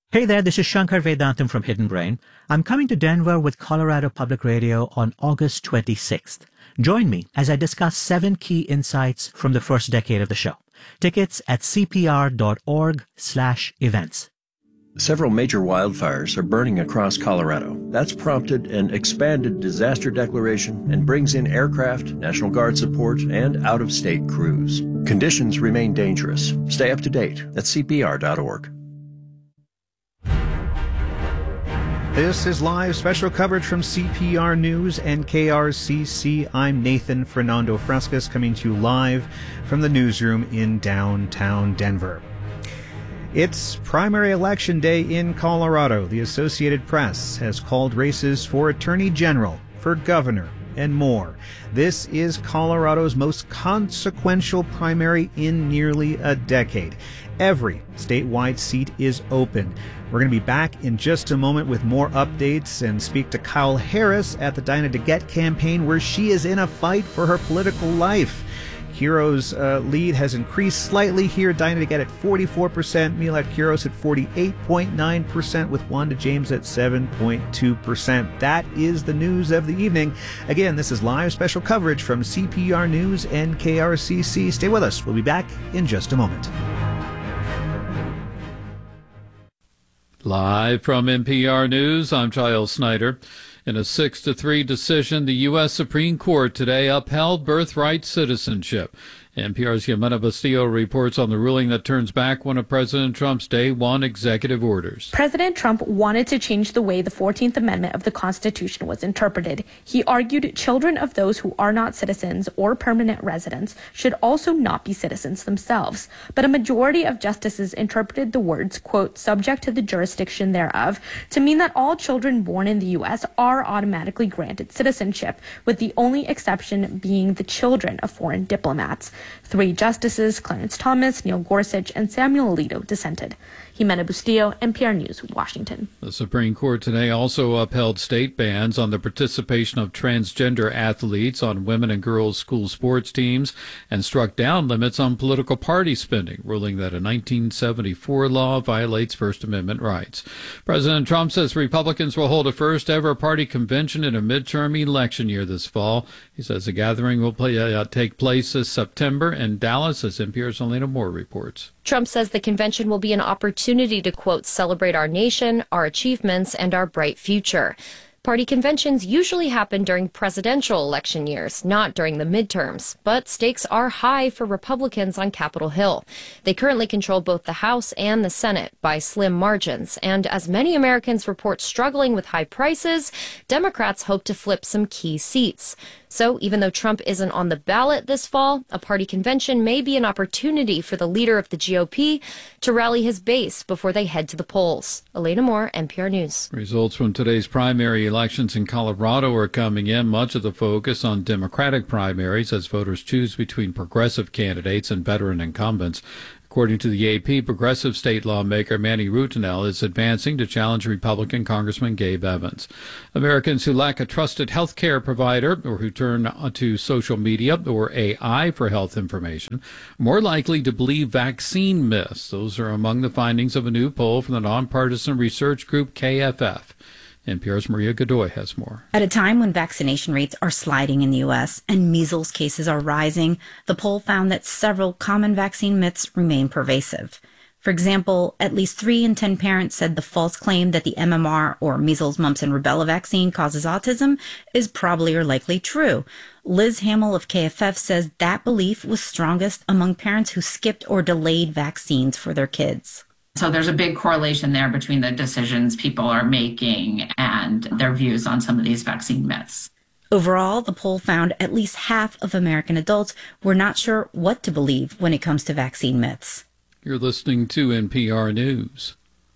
Hey there, this is Shankar Vedantam from Hidden Brain. I'm coming to Denver with Colorado Public Radio on August 26th. Join me as I discuss 7 key insights from the first decade of the show. Tickets at cpr.org/events. Several major wildfires are burning across Colorado. That's prompted an expanded disaster declaration and brings in aircraft, National Guard support, and out-of-state crews. Conditions remain dangerous. Stay up to date at cpr.org. This is live special coverage from CPR News and KRCC. I'm Nathan Fernando Frescas, coming to you live from the newsroom in downtown Denver. It's primary election day in Colorado. The Associated Press has called races for Attorney General, for governor, and more. This is Colorado's most consequential primary in nearly a decade. Every statewide seat is open. We're going to be back in just a moment with more updates and speak to Kyle Harris at the Dinah DeGette campaign, where she is in a fight for her political life. Quiroz' lead has increased slightly here. Dinah DeGette at 44%, Milat Quiroz at 48.9%, with Wanda James at 7.2%. That is the news of the evening. Again, this is live special coverage from CPR News and KRCC. Stay with us. We'll be back in just a moment. Live from NPR News, I'm Giles Snyder. In a 6-3 decision, the U.S. Supreme Court today upheld birthright citizenship. NPR's Yamena Bastillo reports on the ruling that turns back one of President Trump's Day 1 executive orders. President Trump wanted to change the way the 14th Amendment of the Constitution was interpreted. He argued children of those who are not citizens or permanent residents should also not be citizens themselves. But a majority of justices interpreted the words, quote, subject to the jurisdiction thereof, to mean that all children born in the U.S. are automatically granted citizenship, with the only exception being the children of foreign diplomats. 3 justices, Clarence Thomas, Neil Gorsuch, and Samuel Alito, dissented. Jimena Bustillo, NPR News, Washington. The Supreme Court today also upheld state bans on the participation of transgender athletes on women and girls school sports teams and struck down limits on political party spending, ruling that a 1974 law violates First Amendment rights. President Trump says Republicans will hold a first-ever party convention in a midterm election year this fall. He says the gathering will take place this September in Dallas, as NPR's Elena Moore reports. Trump says the convention will be an opportunity to, quote, celebrate our nation, our achievements, and our bright future. Party conventions usually happen during presidential election years, not during the midterms. But stakes are high for Republicans on Capitol Hill. They currently control both the House and the Senate by slim margins. And as many Americans report struggling with high prices, Democrats hope to flip some key seats. So even though Trump isn't on the ballot this fall, a party convention may be an opportunity for the leader of the GOP to rally his base before they head to the polls. Elena Moore, NPR News. Results from today's primary elections in Colorado are coming in. Much of the focus on Democratic primaries as voters choose between progressive candidates and veteran incumbents. According to the AP, progressive state lawmaker Manny Rutinel is advancing to challenge Republican Congressman Gabe Evans. Americans who lack a trusted health care provider or who turn to social media or AI for health information are more likely to believe vaccine myths. Those are among the findings of a new poll from the nonpartisan research group KFF. NPR's Maria Godoy has more. At a time when vaccination rates are sliding in the U.S. and measles cases are rising, the poll found that several common vaccine myths remain pervasive. For example, at least 3 in 10 parents said the false claim that the MMR, or measles, mumps, and rubella vaccine causes autism is probably or likely true. Liz Hamill of KFF says that belief was strongest among parents who skipped or delayed vaccines for their kids. So there's a big correlation there between the decisions people are making and their views on some of these vaccine myths. Overall, the poll found at least half of American adults were not sure what to believe when it comes to vaccine myths. You're listening to NPR News.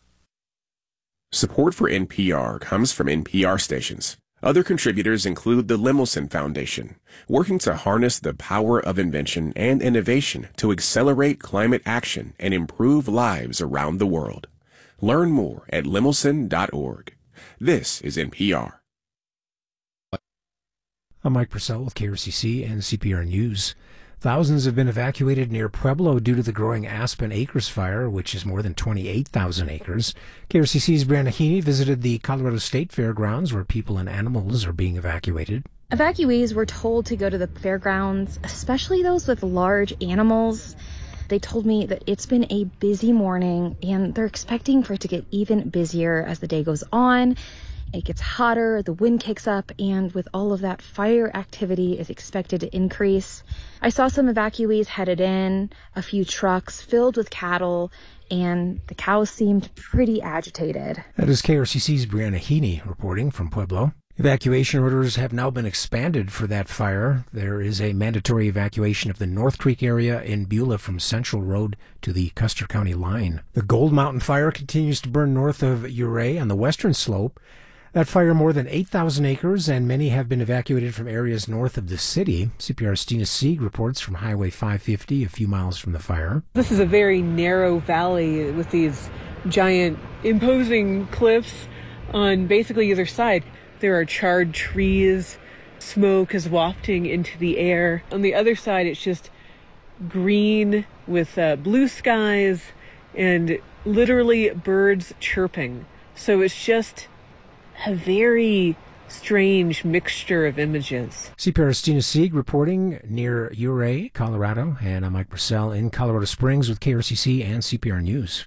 Support for NPR comes from NPR stations. Other contributors include the Lemelson Foundation, working to harness the power of invention and innovation to accelerate climate action and improve lives around the world. Learn more at lemelson.org. This is NPR. I'm Mike Purcell with KRCC and CPR News. Thousands have been evacuated near Pueblo due to the growing Aspen Acres fire, which is more than 28,000 acres. KRCC's Brianna Heaney visited the Colorado State Fairgrounds, where people and animals are being evacuated. Evacuees were told to go to the fairgrounds, especially those with large animals. They told me that it's been a busy morning, and they're expecting for it to get even busier as the day goes on. It gets hotter, the wind kicks up, and with all of that, fire activity is expected to increase. I saw some evacuees headed in, a few trucks filled with cattle, and the cows seemed pretty agitated. That is KRCC's Brianna Heaney reporting from Pueblo. Evacuation orders have now been expanded for that fire. There is a mandatory evacuation of the North Creek area in Beulah from Central Road to the Custer County line. The Gold Mountain fire continues to burn north of Ouray on the western slope. That fire more than 8,000 acres, and many have been evacuated from areas north of the city. CPR's Stina Sieg reports from Highway 550, a few miles from the fire. This is a very narrow valley with these giant, imposing cliffs on basically either side. There are charred trees, smoke is wafting into the air. On the other side, it's just green with blue skies and literally birds chirping. So it's just a very strange mixture of images. CPR's Stina Sieg reporting near Ouray, Colorado, and I'm Mike Purcell in Colorado Springs with KRCC and CPR News.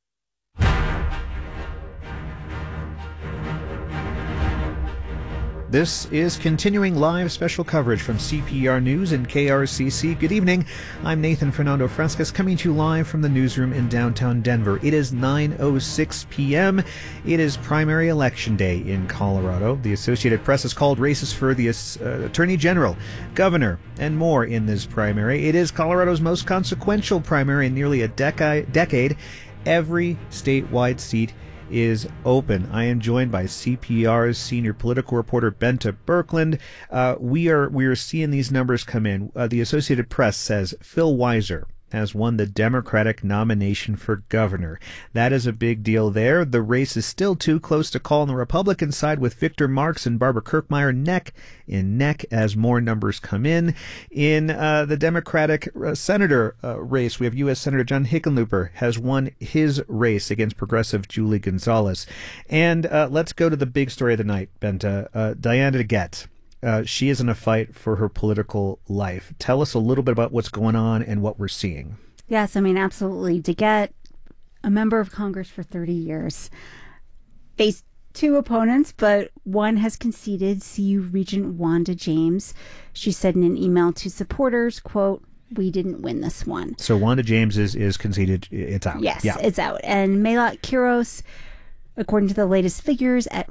This is continuing live special coverage from CPR News and KRCC. Good evening. I'm Nathan Fernando Frescas, coming to you live from the newsroom in downtown Denver. It is 9:06 p.m. It is primary election day in Colorado. The Associated Press has called races for the Attorney General, Governor, and more in this primary. It is Colorado's most consequential primary in nearly a decade. Every statewide seat is open. I am joined by CPR's senior political reporter Bente Birkeland. We are seeing these numbers come in. The Associated Press says Phil Weiser has won the Democratic nomination for governor. That is a big deal there. The race is still too close to call on the Republican side, with Victor Marx and Barbara Kirkmeyer neck in neck as more numbers come in. In the Democratic senator race, we have U.S. Senator John Hickenlooper has won his race against progressive Julie Gonzalez. And let's go to the big story of the night, Bente. Diana DeGette. She is in a fight for her political life. Tell us a little bit about what's going on and what we're seeing. Yes, I mean, absolutely. DeGette, a member of Congress for 30 years, faced two opponents, but one has conceded, CU Regent Wanda James. She said in an email to supporters, quote, "We didn't win this one." So Wanda James is conceded. It's out. Yes, yeah. It's out. And Melat Quiros, according to the latest figures, at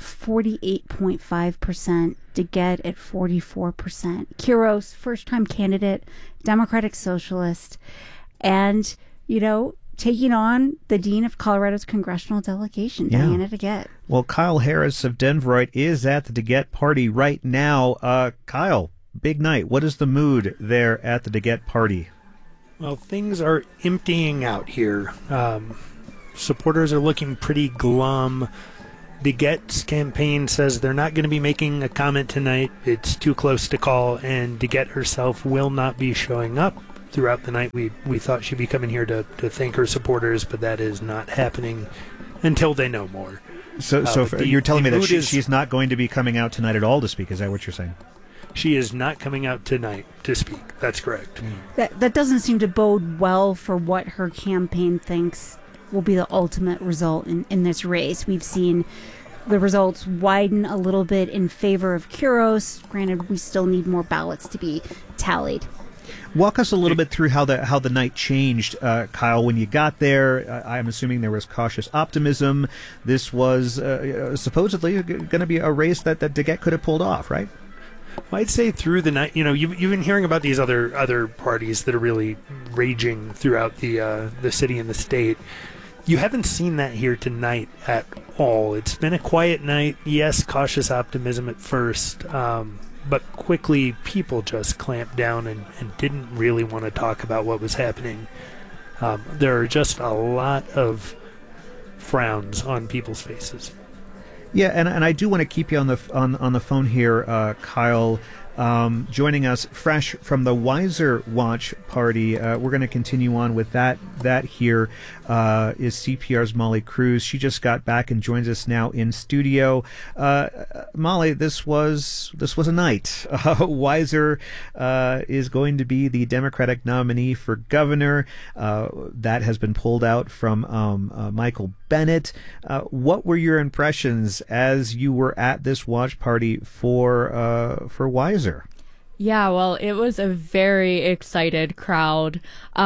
48.5%, DeGette at 44%. Quiros, first-time candidate, Democratic Socialist, and, taking on the Dean of Colorado's congressional delegation, Diana DeGette. Well, Kyle Harris of Denverite is at the DeGette party right now. Kyle, big night. What is the mood there at the DeGette party? Well, things are emptying out here. Supporters are looking pretty glum. DeGette's campaign says they're not going to be making a comment tonight. It's too close to call, and DeGette herself will not be showing up throughout the night. We thought she'd be coming here to thank her supporters, but that is not happening until they know more. So you're telling me that she's not going to be coming out tonight at all to speak? Is that what you're saying? She is not coming out tonight to speak. That's correct. That doesn't seem to bode well for what her campaign thinks will be the ultimate result in this race. We've seen the results widen a little bit in favor of Quiros. Granted, we still need more ballots to be tallied. Walk us a little bit through how the night changed, Kyle. When you got there, I'm assuming there was cautious optimism. This was supposedly going to be a race that DeGette could have pulled off, right? Well, I'd say through the night, you've been hearing about these other parties that are really raging throughout the city and the state. You haven't seen that here tonight at all. It's been a quiet night. Yes, cautious optimism at first, but quickly people just clamped down and didn't really want to talk about what was happening. There are just a lot of frowns on people's faces. Yeah, and I do want to keep you on the phone here, Kyle. joining us fresh from the Weiser Watch party. We're going to continue on with that. That here is CPR's Molly Cruz. She just got back and joins us now in studio. Molly, this was a night. Weiser is going to be the Democratic nominee for governor. That has been pulled out from Michael Bennet. What were your impressions as you were at this watch party for Weiser? Yeah, well, it was a very excited crowd.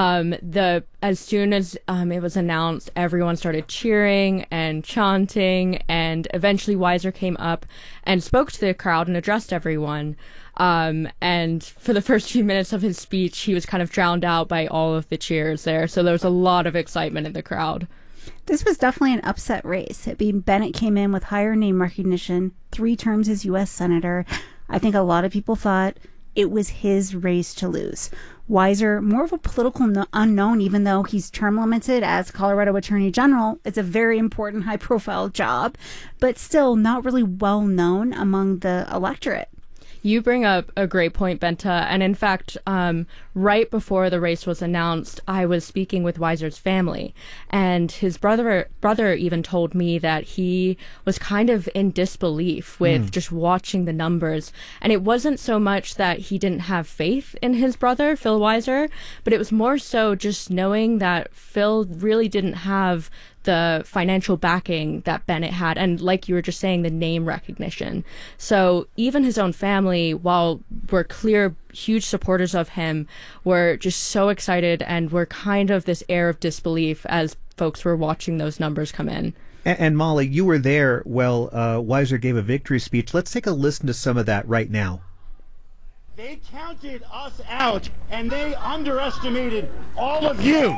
As soon as it was announced, everyone started cheering and chanting, and eventually Weiser came up and spoke to the crowd and addressed everyone. And for the first few minutes of his speech, he was kind of drowned out by all of the cheers there. So there was a lot of excitement in the crowd. This was definitely an upset race. I mean, Bennet came in with higher name recognition, 3 terms as U.S. Senator. I think a lot of people thought it was his race to lose. Weiser, more of a political unknown, even though he's term limited as Colorado Attorney General. It's a very important, high-profile job, but still not really well known among the electorate. You bring up a great point, Benta. And in fact, right before the race was announced, I was speaking with Weiser's family. And his brother even told me that he was kind of in disbelief with just watching the numbers. And it wasn't so much that he didn't have faith in his brother, Phil Weiser, but it was more so just knowing that Phil really didn't have the financial backing that Bennet had, and like you were just saying, the name recognition. So even his own family, while we're clear huge supporters of him, were just so excited and were kind of this air of disbelief as folks were watching those numbers come in. And Molly, you were there while Weiser gave a victory speech. Let's take a listen to some of that right now. They counted us out, and they underestimated all of you.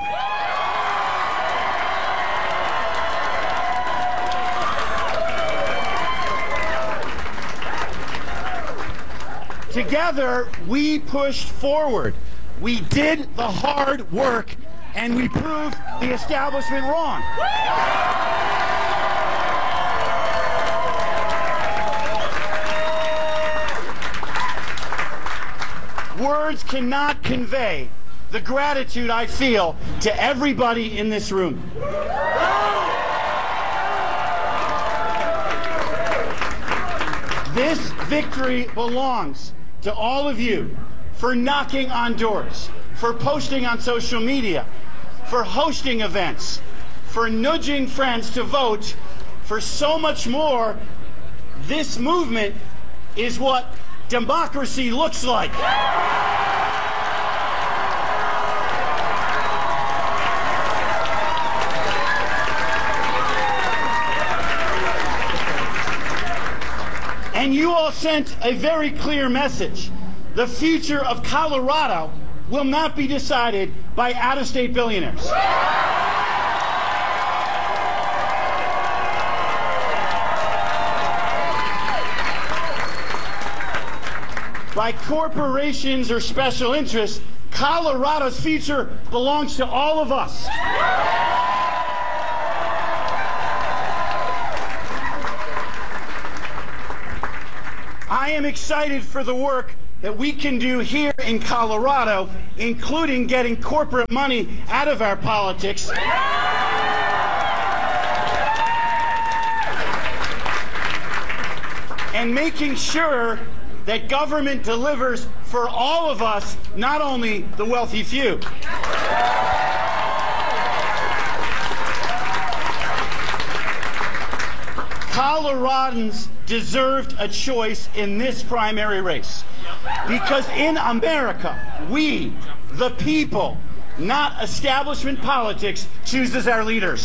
Together, we pushed forward. We did the hard work, and we proved the establishment wrong. Words cannot convey the gratitude I feel to everybody in this room. This victory belongs to all of you for knocking on doors, for posting on social media, for hosting events, for nudging friends to vote, for so much more. This movement is what democracy looks like. And you all sent a very clear message. The future of Colorado will not be decided by out-of-state billionaires. By corporations or special interests. Colorado's future belongs to all of us. I am excited for the work that we can do here in Colorado, including getting corporate money out of our politics. And making sure that government delivers for all of us, not only the wealthy few. Coloradans deserved a choice in this primary race. Because in America, we, the people, not establishment politics, chooses our leaders.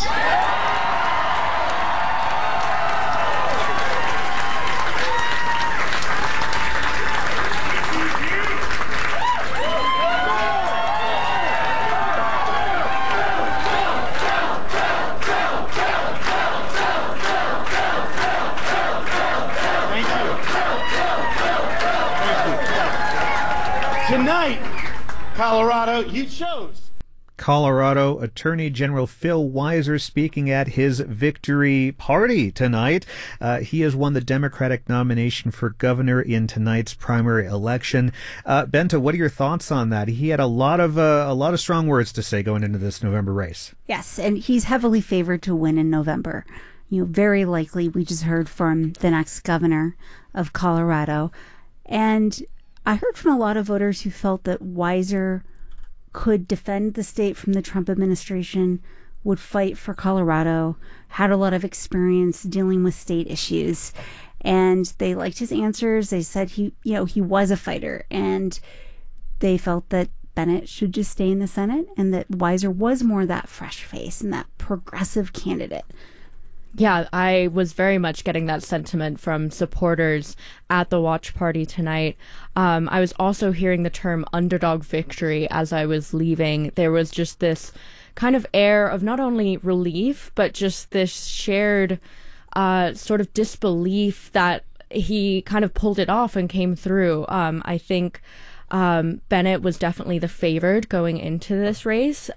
Tonight, Colorado, you chose. Colorado. Attorney General Phil Weiser speaking at his victory party tonight. He has won the Democratic nomination for governor in tonight's primary election. Benta, what are your thoughts on that? He had a lot of strong words to say going into this November race. Yes, and he's heavily favored to win in November. Very likely, we just heard from the next governor of Colorado. And I heard from a lot of voters who felt that Weiser could defend the state from the Trump administration, would fight for Colorado, had a lot of experience dealing with state issues. And they liked his answers. They said he was a fighter. And they felt that Bennet should just stay in the Senate and that Weiser was more that fresh face and that progressive candidate. Yeah, I was very much getting that sentiment from supporters at the watch party tonight. I was also hearing the term underdog victory as I was leaving. There was just this kind of air of not only relief, but just this shared sort of disbelief that he kind of pulled it off and came through. I think Bennet was definitely the favored going into this race.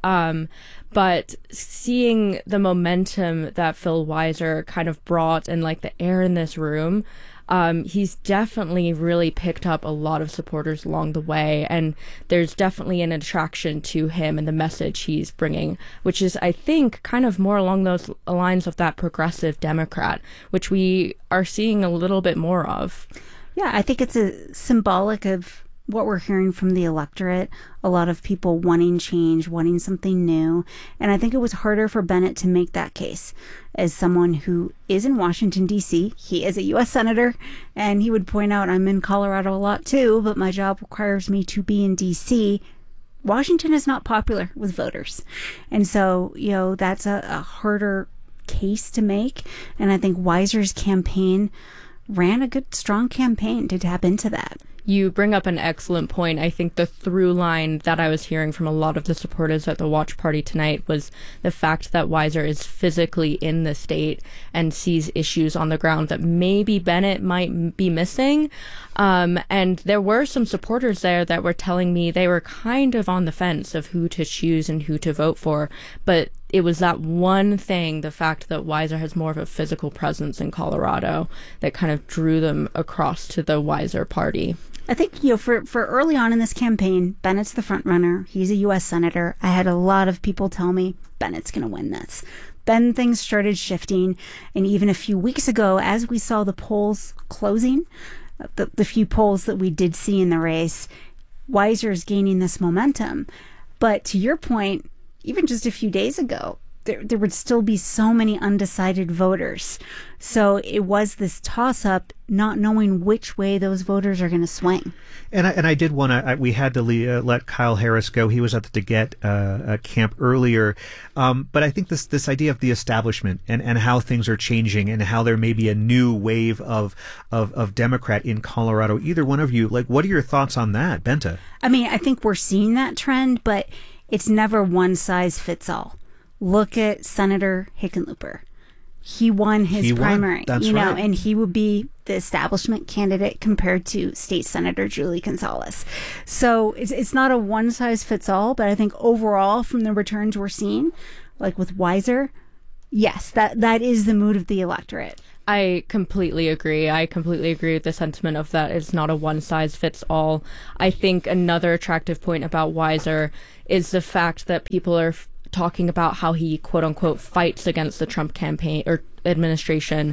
But seeing the momentum that Phil Weiser kind of brought and like the air in this room, he's definitely really picked up a lot of supporters along the way. And there's definitely an attraction to him and the message he's bringing, which is, I think, kind of more along those lines of that progressive Democrat, which we are seeing a little bit more of. Yeah, I think it's a symbolic of what we're hearing from the electorate, a lot of people wanting change, wanting something new. And I think it was harder for Bennet to make that case as someone who is in Washington, D.C. He is a U.S. Senator, and he would point out, I'm in Colorado a lot too, but my job requires me to be in D.C. Washington is not popular with voters. And so, that's a harder case to make. And I think Weiser's campaign ran a good, strong campaign to tap into that. You bring up an excellent point. I think the through line that I was hearing from a lot of the supporters at the watch party tonight was the fact that Weiser is physically in the state and sees issues on the ground that maybe Bennet might be missing. And there were some supporters there that were telling me they were kind of on the fence of who to choose and who to vote for. But it was that one thing, the fact that Weiser has more of a physical presence in Colorado, that kind of drew them across to the Weiser party. I think, for early on in this campaign, Bennett's the front runner. He's a U.S. Senator. I had a lot of people tell me Bennett's going to win this. Then things started shifting. And even a few weeks ago, as we saw the polls closing, the few polls that we did see in the race, Weiser's gaining this momentum. But to your point, even just a few days ago, there would still be so many undecided voters. So it was this toss-up, not knowing which way those voters are going to swing. And I did want to, we had to let Kyle Harris go. He was at the DeGette camp earlier. But I think this idea of the establishment and how things are changing and how there may be a new wave of Democrat in Colorado. Either one of you, what are your thoughts on that, Benta? I mean, I think we're seeing that trend, but it's never one size fits all. Look at Senator Hickenlooper. He won his primary, That's right. And he would be the establishment candidate compared to State Senator Julie Gonzalez. So it's not a one size fits all, but I think overall from the returns we're seeing, like with Weiser, yes, that is the mood of the electorate. I completely agree. With the sentiment of that it's not a one size fits all. I think another attractive point about Weiser is the fact that people are talking about how he quote unquote fights against the Trump campaign or administration,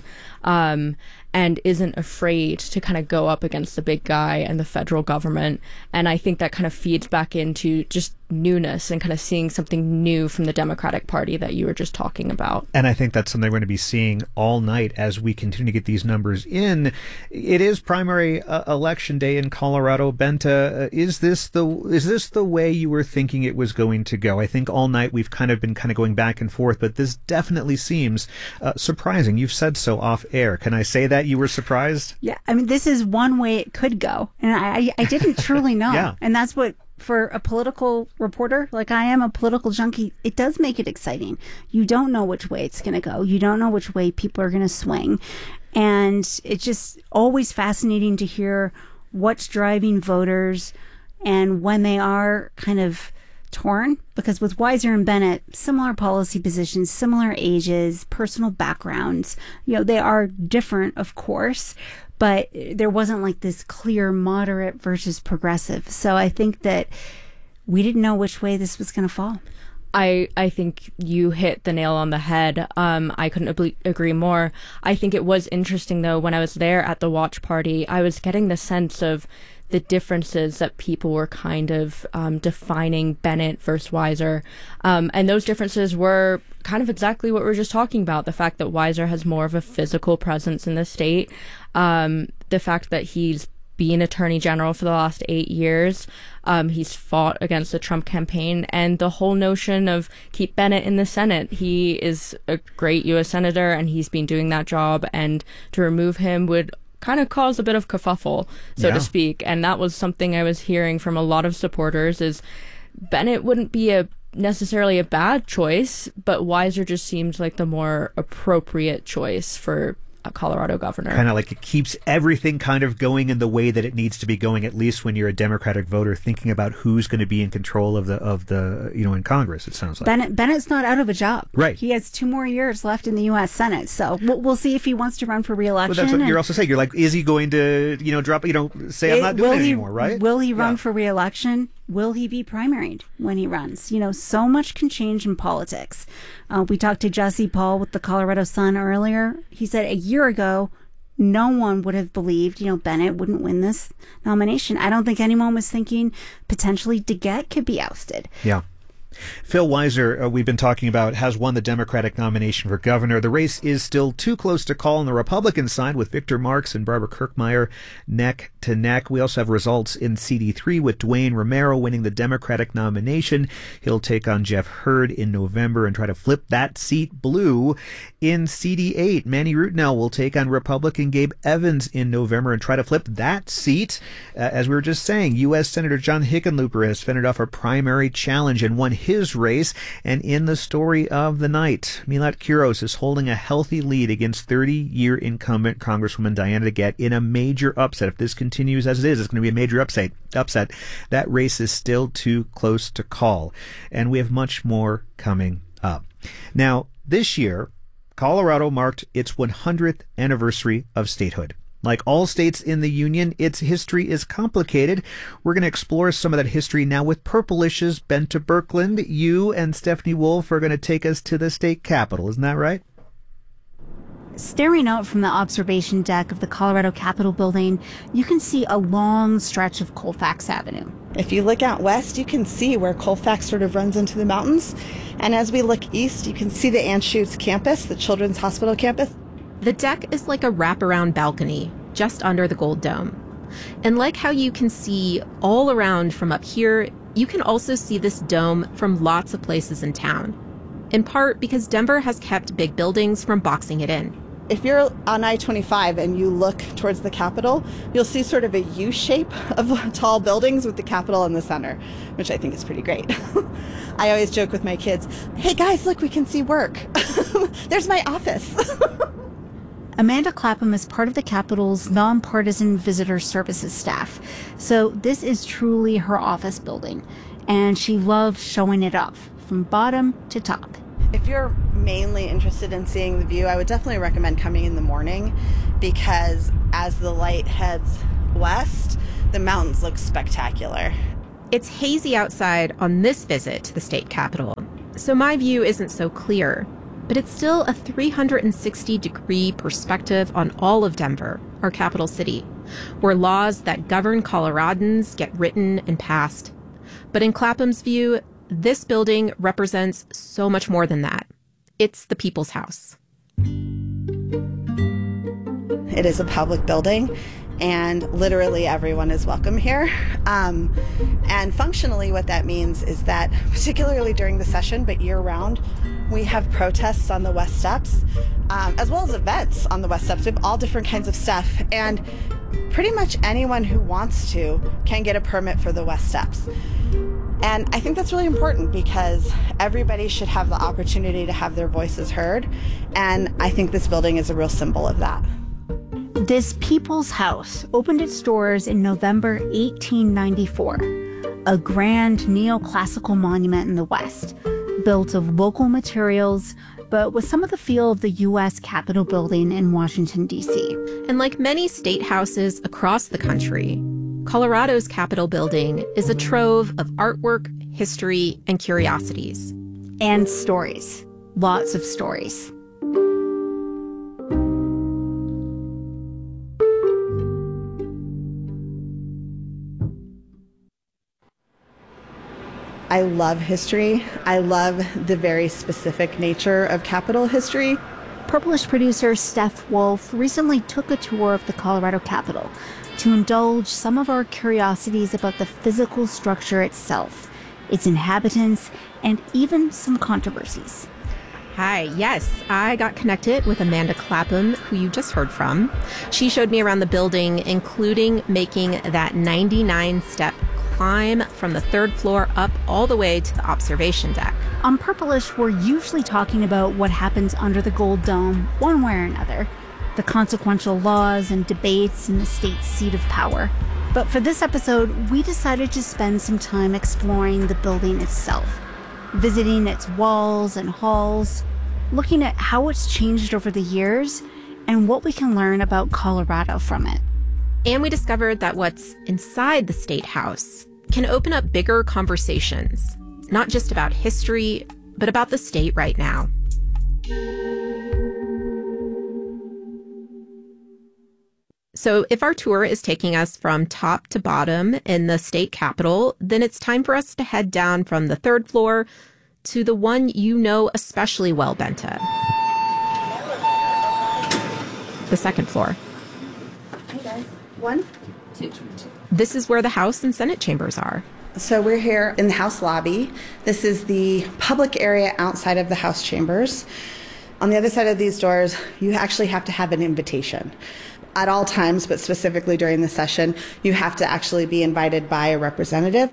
and isn't afraid to kind of go up against the big guy and the federal government. And I think that kind of feeds back into just newness and kind of seeing something new from the Democratic Party that you were just talking about. And I think that's something we're going to be seeing all night as we continue to get these numbers in. It is primary election day in Colorado. Benta, is this the way you were thinking it was going to go? I think all night we've kind of been going back and forth, but this definitely seems surprising. You've said so off air. Can I say that you were surprised? Yeah, I mean, this is one way it could go, and I didn't truly know. Yeah. And that's what, for a political reporter, like I am a political junkie, it does make it exciting. You don't know which way it's going to go. You don't know which way people are going to swing. And it's just always fascinating to hear what's driving voters, and when they are kind of torn because with Weiser and Bennett, similar policy positions, similar ages, personal backgrounds, they are different, of course, but there wasn't like this clear moderate versus progressive. So I think that we didn't know which way this was going to fall. I think you hit the nail on the head. I couldn't agree more. I think it was interesting, though, when I was there at the watch party, I was getting the sense of the differences that people were kind of defining Bennett versus Weiser. And those differences were kind of exactly what we were just talking about. The fact that Weiser has more of a physical presence in the state. The fact that he's been attorney general for the last 8 years. He's fought against the Trump campaign, and the whole notion of keep Bennett in the Senate. He is a great U.S. senator, and he's been doing that job, and to remove him would kind of cause a bit of kerfuffle, so to speak. And that was something I was hearing from a lot of supporters, is Bennett wouldn't be necessarily a bad choice, but Weiser just seemed like the more appropriate choice for a Colorado governor. Kind of like it keeps everything kind of going in the way that it needs to be going, at least when you're a Democratic voter thinking about who's going to be in control of the in Congress, it sounds like. Bennett's not out of a job. Right. He has 2 more years left in the U.S. Senate. So we'll see if he wants to run for re-election. Well, that's what you're also saying. You're like, is he going to, drop, say I'm not doing it anymore, right? Will he run for re-election? Will he be primaried when he runs? So much can change in politics. We talked to Jesse Paul with the Colorado Sun earlier. He said a year ago, no one would have believed, Bennett wouldn't win this nomination. I don't think anyone was thinking potentially DeGette could be ousted. Yeah. Phil Weiser, we've been talking about, has won the Democratic nomination for governor. The race is still too close to call on the Republican side, with Victor Marx and Barbara Kirkmeyer neck to neck. We also have results in CD3 with Dwayne Romero winning the Democratic nomination. He'll take on Jeff Hurd in November and try to flip that seat blue. In CD8, Manny Rutnell will take on Republican Gabe Evans in November and try to flip that seat. As we were just saying, U.S. Senator John Hickenlooper has fended off a primary challenge and won his race. And in the story of the night, Milat Kuros is holding a healthy lead against 30-year incumbent Congresswoman Diana DeGette in a major upset. If this continues as it is, it's going to be a major upset. That race is still too close to call. And we have much more coming up. Now, this year, Colorado marked its 100th anniversary of statehood. Like all states in the Union, its history is complicated. We're going to explore some of that history now with Purplish's Bente Birkeland. You and Stephanie Wolf are going to take us to the state capitol. Isn't that right? Staring out from the observation deck of the Colorado Capitol building, you can see a long stretch of Colfax Avenue. If you look out west, you can see where Colfax sort of runs into the mountains. And as we look east, you can see the Anschutz campus, the Children's Hospital campus. The deck is like a wraparound balcony just under the Gold Dome. And like how you can see all around from up here, you can also see this dome from lots of places in town. In part because Denver has kept big buildings from boxing it in. If you're on I-25 and you look towards the Capitol, you'll see sort of a U shape of tall buildings with the Capitol in the center, which I think is pretty great. I always joke with my kids, hey guys, look, we can see work. There's my office. Amanda Clapham is part of the Capitol's nonpartisan visitor services staff. So this is truly her office building, and she loves showing it off from bottom to top. If you're mainly interested in seeing the view, I would definitely recommend coming in the morning, because as the light heads west, the mountains look spectacular. It's hazy outside on this visit to the state capitol, so my view isn't so clear, but it's still a 360-degree perspective on all of Denver, our capital city, where laws that govern Coloradans get written and passed. But in Clapham's view, this building represents so much more than that. It's the people's house. It is a public building, and literally everyone is welcome here. And functionally what that means is that, particularly during the session, but year-round, we have protests on the West Steps, as well as events on the West Steps. We have all different kinds of stuff, and pretty much anyone who wants to can get a permit for the West Steps. And I think that's really important, because everybody should have the opportunity to have their voices heard, and I think this building is a real symbol of that. This People's House opened its doors in November 1894. a grand neoclassical monument in the West, built of local materials, but with some of the feel of the U.S. Capitol building in Washington, D.C. And like many state houses across the country, Colorado's Capitol building is a trove of artwork, history, and curiosities. And stories. Lots of stories. I love history. I love the very specific nature of Capitol history. Purplish producer Steph Wolf recently took a tour of the Colorado Capitol to indulge some of our curiosities about the physical structure itself, its inhabitants, and even some controversies. Hi, yes, I got connected with Amanda Clapham, who you just heard from. She showed me around the building, including making that 99-step climb from the third floor up all the way to the observation deck. On Purplish, we're usually talking about what happens under the Gold Dome, one way or another, the consequential laws and debates in the state's seat of power. But for this episode, we decided to spend some time exploring the building itself, visiting its walls and halls, looking at how it's changed over the years, and what we can learn about Colorado from it. And we discovered that what's inside the State House can open up bigger conversations, not just about history, but about the state right now. So if our tour is taking us from top to bottom in the state capitol, then it's time for us to head down from the third floor to the one you know especially well, Benta. The second floor. Hey guys. 1, 2. This is where the House and Senate chambers are. So we're here in the House lobby. This is the public area outside of the House chambers. On the other side of these doors, you actually have to have an invitation. At all times, but specifically during the session, you have to actually be invited by a representative.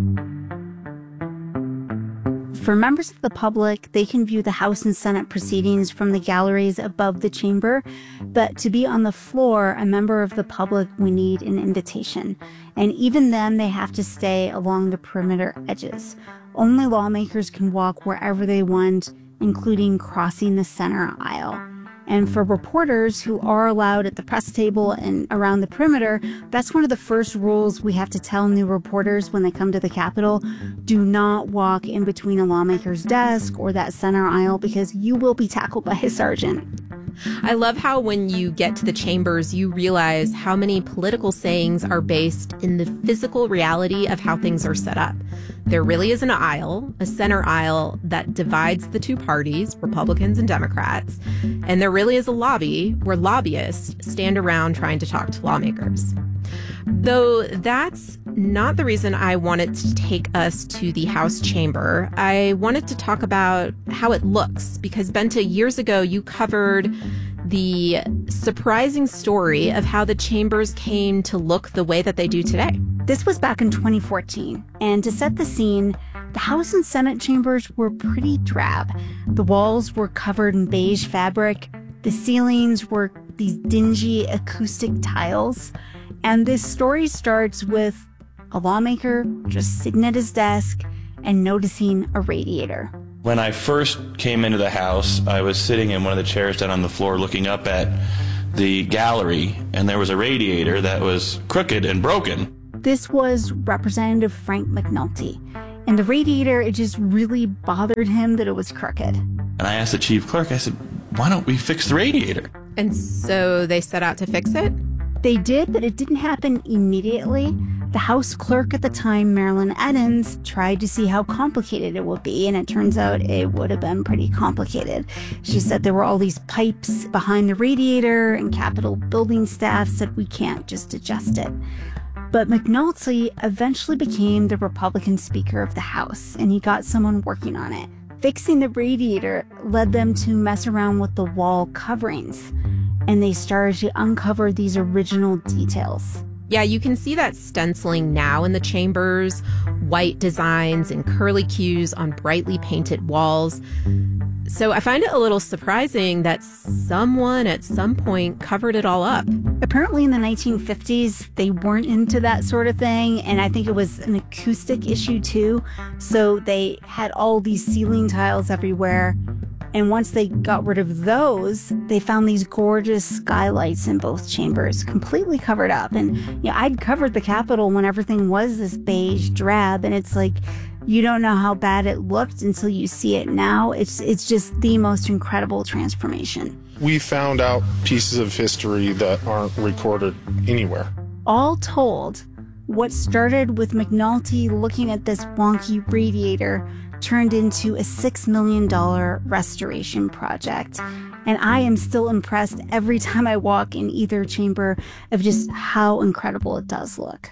For members of the public, they can view the House and Senate proceedings from the galleries above the chamber, but to be on the floor, a member of the public would need an invitation. And even then, they have to stay along the perimeter edges. Only lawmakers can walk wherever they want, including crossing the center aisle. And for reporters who are allowed at the press table and around the perimeter, that's one of the first rules we have to tell new reporters when they come to the Capitol. Do not walk in between a lawmaker's desk or that center aisle because you will be tackled by a sergeant. I love how when you get to the chambers, you realize how many political sayings are based in the physical reality of how things are set up. There really is an aisle, a center aisle, that divides the two parties, Republicans and Democrats. And there really is a lobby where lobbyists stand around trying to talk to lawmakers. Though that's not the reason I wanted to take us to the House chamber. I wanted to talk about how it looks, because Benta, years ago, you covered the surprising story of how the chambers came to look the way that they do today. This was back in 2014, and to set the scene, the House and Senate chambers were pretty drab. The walls were covered in beige fabric, the ceilings were these dingy acoustic tiles, and this story starts with a lawmaker just sitting at his desk and noticing a radiator. When I first came into the House, I was sitting in one of the chairs down on the floor looking up at the gallery, and there was a radiator that was crooked and broken. This was Representative Frank McNulty, and the radiator, it just really bothered him that it was crooked. And I asked the chief clerk, I said, why don't we fix the radiator? And so they set out to fix it? They did, but it didn't happen immediately. The House clerk at the time, Marilyn Edens, tried to see how complicated it would be, and it turns out it would have been pretty complicated. She said there were all these pipes behind the radiator, and Capitol building staff said we can't just adjust it. But McNulty eventually became the Republican Speaker of the House, and he got someone working on it. Fixing the radiator led them to mess around with the wall coverings, and they started to uncover these original details. Yeah, you can see that stenciling now in the chambers, white designs and curlicues on brightly painted walls. So I find it a little surprising that someone at some point covered it all up. Apparently in the 1950s, they weren't into that sort of thing, and I think it was an acoustic issue too. So they had all these ceiling tiles everywhere, and once they got rid of those, they found these gorgeous skylights in both chambers, completely covered up. And I'd covered the Capitol when everything was this beige drab, and it's like, you don't know how bad it looked until you see it now. It's just the most incredible transformation. We found out pieces of history that aren't recorded anywhere. All told, what started with McNulty looking at this wonky radiator turned into a $6 million restoration project. And I am still impressed every time I walk in either chamber of just how incredible it does look.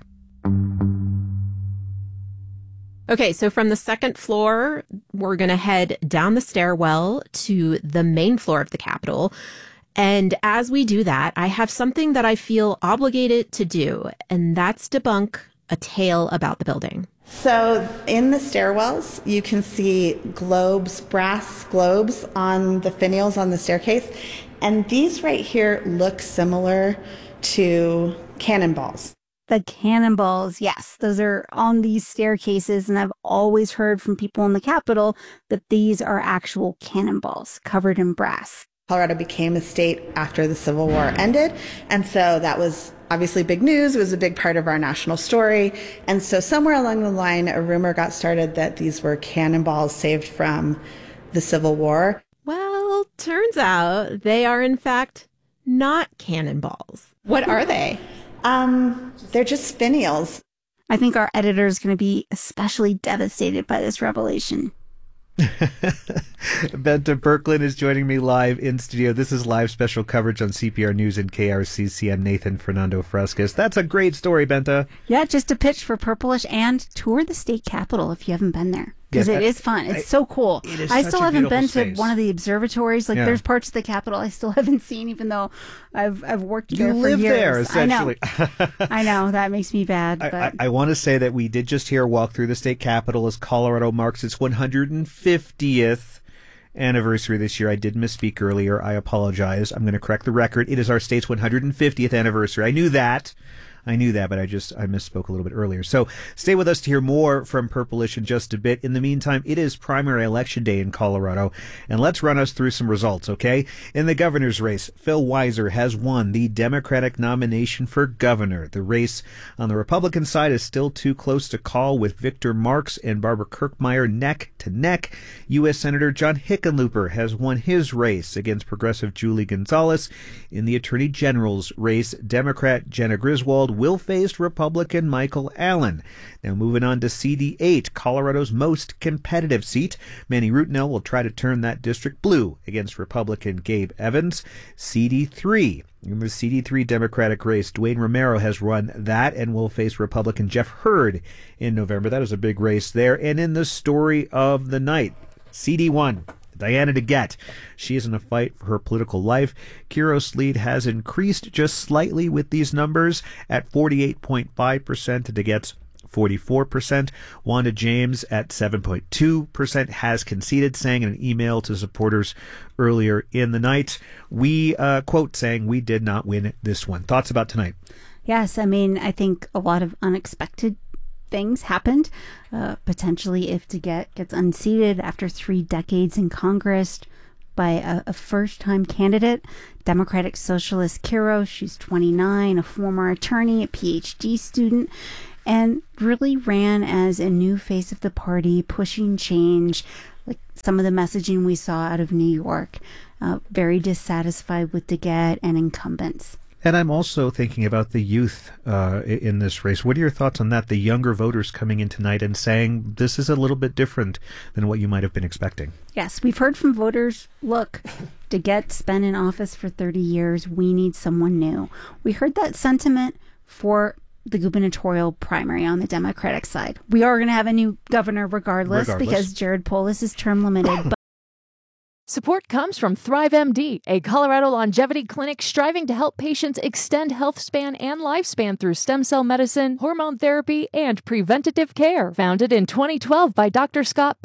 Okay, so from the second floor, we're going to head down the stairwell to the main floor of the Capitol. And as we do that, I have something that I feel obligated to do, and that's debunk a tale about the building. So in the stairwells, you can see globes, brass globes on the finials on the staircase. And these right here look similar to cannonballs. The cannonballs, yes, those are on these staircases, and I've always heard from people in the Capitol that these are actual cannonballs covered in brass. Colorado became a state after the Civil War ended, and so that was obviously big news. It was a big part of our national story, and so somewhere along the line, a rumor got started that these were cannonballs saved from the Civil War. Well, turns out they are in fact not cannonballs. What are they? They're just finials. I think our editor is going to be especially devastated by this revelation. Bente Birkeland is joining me live in studio. This is live special coverage on CPR News and KRCC. I'm Nathan Fernando Frescas. That's a great story, Bente. Yeah, just a pitch for Purplish and tour the state capitol if you haven't been there. Because it is fun. It's so cool. I still haven't been to one of the observatories. Like, there's parts of the Capitol I still haven't seen, even though I've worked there for years. You live there, essentially. I know. That makes me bad. But I want to say that we did just hear a walk through the state capitol as Colorado marks its 150th anniversary this year. I did misspeak earlier. I apologize. I'm going to correct the record. It is our state's 150th anniversary. I knew that, but I misspoke a little bit earlier. So stay with us to hear more from Purplish in just a bit. In the meantime, it is primary election day in Colorado, and let's run us through some results, okay? In the governor's race, Phil Weiser has won the Democratic nomination for governor. The race on the Republican side is still too close to call, with Victor Marks and Barbara Kirkmeyer neck to neck. U.S. Senator John Hickenlooper has won his race against progressive Julie Gonzalez. In the Attorney General's race, Democrat Jenna Griswold will face Republican Michael Allen. Now moving on to CD8, Colorado's most competitive seat. Manny Rutnell will try to turn that district blue against Republican Gabe Evans. CD3. In the CD3 Democratic race, Dwayne Romero has run that and will face Republican Jeff Hurd in November. That is a big race there. And in the story of the night, CD1. Diana DeGette. She is in a fight for her political life. Kyros' lead has increased just slightly with these numbers at 48.5% to DeGette's 44%. Wanda James at 7.2% has conceded, saying in an email to supporters earlier in the night, we, quote, saying, "We did not win this one." Thoughts about tonight? Yes, I mean, I think a lot of unexpected things happened. Potentially, if DeGette gets unseated after 3 decades in Congress by a first-time candidate, Democratic Socialist Kyros, she's 29, a former attorney, a PhD student, and really ran as a new face of the party, pushing change, like some of the messaging we saw out of New York. Very dissatisfied with DeGette and incumbents. And I'm also thinking about the youth in this race. What are your thoughts on that? The younger voters coming in tonight and saying this is a little bit different than what you might have been expecting. Yes, we've heard from voters, look, DeGette's been in office for 30 years. We need someone new. We heard that sentiment for the gubernatorial primary on the Democratic side. We are going to have a new governor regardless. Because Jared Polis is term limited. Support comes from ThriveMD, a Colorado longevity clinic striving to help patients extend health span and lifespan through stem cell medicine, hormone therapy, and preventative care. Founded in 2012 by Dr. Scott